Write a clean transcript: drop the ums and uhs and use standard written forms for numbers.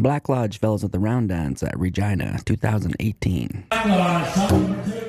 Black Lodge Fellows of the Round Dance at Regina 2018. Black Lodge,